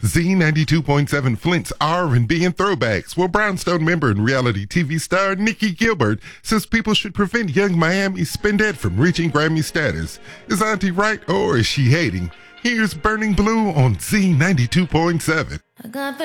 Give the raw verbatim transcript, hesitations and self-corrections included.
Z ninety-two point seven Flint's R and B and throwbacks. Well, Brownstone member and reality T V star Nikki Gilbert says people should prevent young Miami's Spendette from reaching Grammy status. Is Auntie right or is she hating? Here's Burning Blue on Z ninety-two point seven.